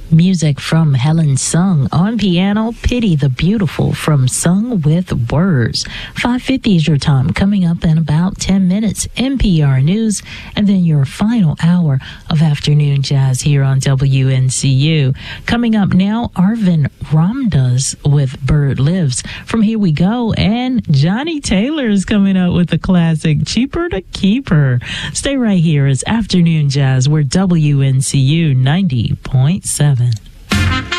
Music from Helen Sung. On piano, Pity the Beautiful from Sung with Words. 5:50 is your time. Coming up in about 10 minutes, NPR News, and then your final hour of afternoon jazz here on WNCU. Coming up now, Arvind Ramdas with Bird Lives. From Here We Go, and Johnny Taylor is coming up with the classic Cheaper to Keep Her. Stay right here. It's Afternoon Jazz. We're WNCU 90.7.